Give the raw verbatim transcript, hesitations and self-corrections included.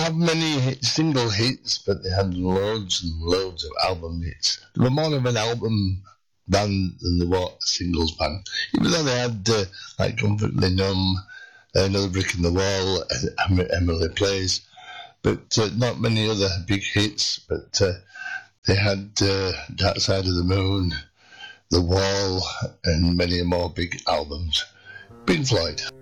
have many hit, single hits, but they had loads and loads of album hits. They were more of an album band than they were a singles band. Even though they had uh, like Comfortably Numb, Another Brick in the Wall, uh, Emily Plays, but uh, not many other big hits. But uh, they had uh, Dark Side of the Moon, The Wall, and many more big albums. Pink Floyd.